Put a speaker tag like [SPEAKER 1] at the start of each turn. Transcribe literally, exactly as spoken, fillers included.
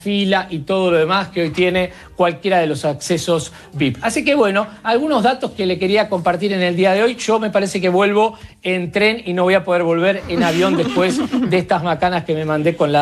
[SPEAKER 1] fila y todo lo demás que hoy tiene cualquiera de los accesos V I P. Así que bueno, algunos datos que le quería compartir en el día de hoy. Yo me parece que vuelvo en tren y no voy a poder volver en avión después de estas macanas que me mandé con la